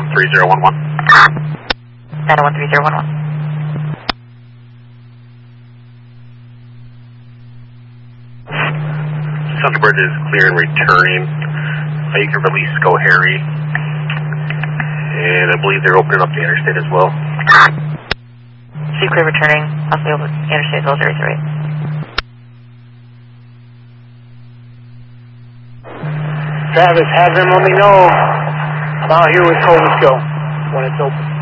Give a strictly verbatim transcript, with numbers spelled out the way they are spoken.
one three zero one one. nine one three zero one one. Thunderbird is clear and returning. Uh, you can release Go Harry. And I believe they're opening up the interstate as well. Sea clear returning, possibly over interstate as well as area three. Travis, have them let me know. I'm out here with Cobus Go when it's open.